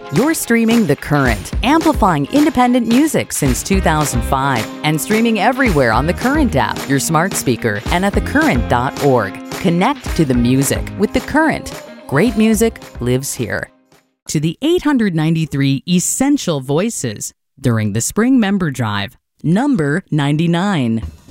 You're streaming The Current, amplifying independent music since 2005 and streaming everywhere on the Current app, your smart speaker, and at thecurrent.org. Connect to the music with The Current. Great music lives here. To the 893 essential voices during the Spring Member Drive, number 99.